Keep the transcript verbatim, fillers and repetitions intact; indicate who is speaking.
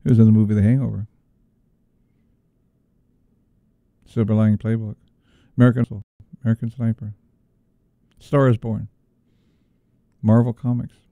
Speaker 1: He was in the movie The Hangover. Silver Lining Playbook. American American Sniper. Star is Born. Marvel Comics.